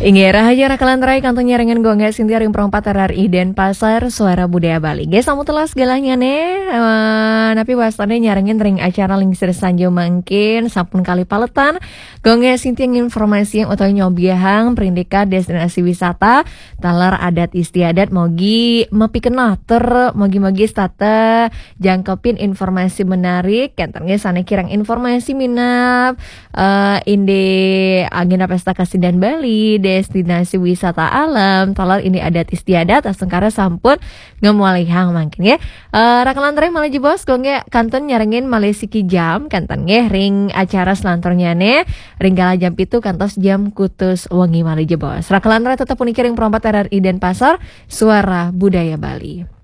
Inge rahaja rakalan terai kantong nyarengan gonga Sintia ring perompat RRI Denpasar Suara Budaya Bali. Guys, kamu telah segalanya nih. Tapi wasane nyarengan ring acara lingsir sanjo mangkin sampun kali paletan. Gonga Sintia informasi yang utama nyobiahang perindika destinasi wisata talar adat istiadat mogi mepikeunah ter mogi-mogi stata jangkepin informasi menarik kantor guys sana kirang informasi minap inde agenda pesta Kasindan Bali destinasi wisata alam talar ini adat istiadat asengkara sampun ngemualihang mangkin ya. Rakalan tere malah jebos gongge kanton nyarengin malesiki jam kanton nge ring acara selantornya ne ring kala jam itu kantos jam kutus wengi malah jebos. Rakalan tere tetap unikiring perompat RRI Denpasar Suara Budaya Bali.